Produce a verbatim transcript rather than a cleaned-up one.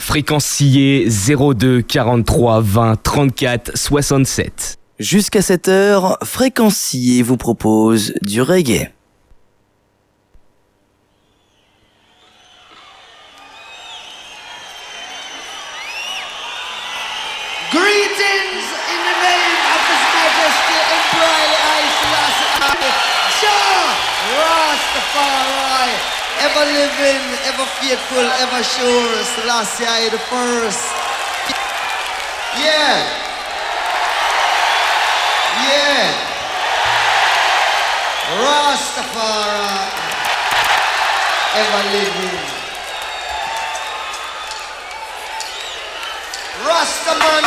Fréquencier zéro deux quarante-trois vingt trente-quatre soixante-sept. Jusqu'à sept heures, Fréquencier vous propose du reggae. Greetings in the name of His Majesty Emperor Haile Selassie Jah Rastafari, ever living, ever faithful, ever sure, Selassie I the first. Yeah, yeah, Rastafari, ever living. Rastaman